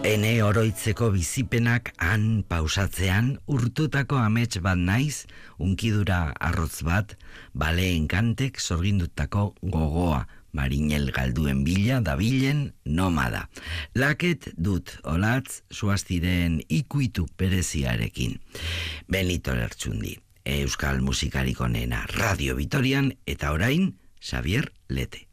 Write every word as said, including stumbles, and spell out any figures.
Ene oroitzeko bizipenak han pausatzean, urtutako amets bat naiz, unkidura arrotz bat, baleen kantek sorgindutako gogoa, marinel galduen bila dabilen nomada. Laket dut olatz suastiren ikuitu bereziarekin. Benito Lertxundi, euskal musikarik onena Radio Vitorian, eta orain Xavier Lete.